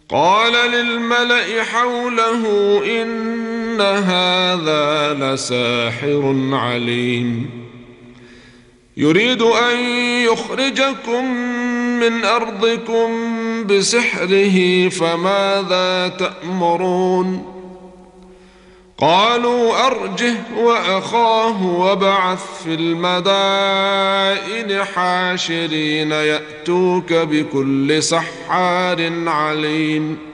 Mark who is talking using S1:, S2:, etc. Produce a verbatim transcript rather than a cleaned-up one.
S1: قال للملأ حوله إن هذا لساحر عليم يريد أن يخرجكم من أرضكم بسحره فماذا تأمرون قالوا أرجه وأخاه وابعث في المدائن حاشرين يأتوك بكل سحار عليم